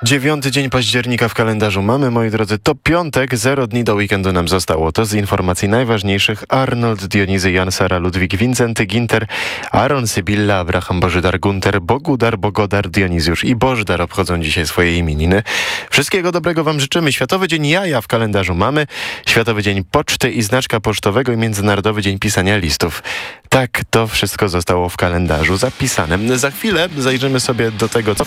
9 dzień października w kalendarzu mamy, moi drodzy, to piątek, 0 dni do weekendu nam zostało. To z informacji najważniejszych: Arnold, Dionizy, Jan, Sara, Ludwik, Wincenty, Ginter, Aaron, Sybilla, Abraham, Bożydar, Gunter, Bogudar, Bogodar, Dionizjusz i Bożdar obchodzą dzisiaj swoje imieniny. Wszystkiego dobrego wam życzymy. Światowy Dzień Jaja w kalendarzu mamy, Światowy Dzień Poczty i Znaczka Pocztowego i Międzynarodowy Dzień Pisania Listów. Tak, to wszystko zostało w kalendarzu zapisane. Za chwilę zajrzymy sobie do tego, co